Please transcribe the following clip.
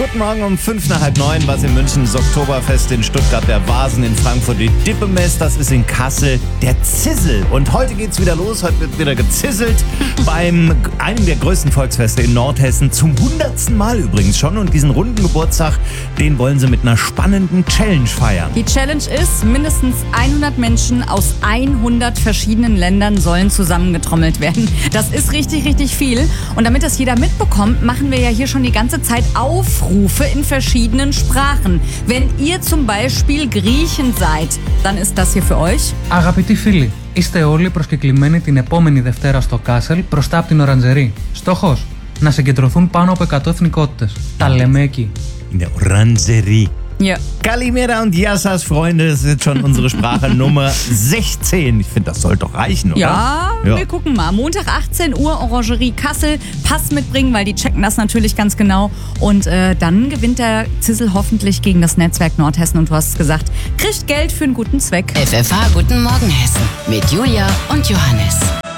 Guten Morgen um 8:55, was in München das Oktoberfest, in Stuttgart der Vasen, in Frankfurt die Dippemess, das ist in Kassel der Zissel. Und heute geht's wieder los, heute wird wieder gezisselt beim einem der größten Volksfeste in Nordhessen, zum 100. Mal übrigens schon. Und diesen runden Geburtstag, den wollen sie mit einer spannenden Challenge feiern. Die Challenge ist, mindestens 100 Menschen aus 100 verschiedenen Ländern sollen zusammengetrommelt werden. Das ist richtig, richtig viel. Und damit das jeder mitbekommt, machen wir ja hier schon die ganze Zeit Aufrufe in verschiedenen Sprachen. Wenn ihr zum Beispiel Griechen seid, dann ist das hier für euch. Αγαπητοί φίλοι, είστε όλοι προσκεκλημένοι την επόμενη Δευτέρα στο Κάσελ μπροστά από την Οραντζερή. Στόχος, να συγκεντρωθούν πάνω από 100 εθνικότητες. Τα λέμε εκεί. In der Orangerie. Ja. Kalimera und Yassas Freunde, das ist jetzt schon unsere Sprache Nummer 16. Ich finde, das soll doch reichen, oder? Ja, wir gucken mal. Montag 18 Uhr, Orangerie Kassel. Pass mitbringen, weil die checken das natürlich ganz genau. Und dann gewinnt der Zissel hoffentlich gegen das Netzwerk Nordhessen. Und du hast gesagt, kriegt Geld für einen guten Zweck. FFH Guten Morgen Hessen mit Julia und Johannes.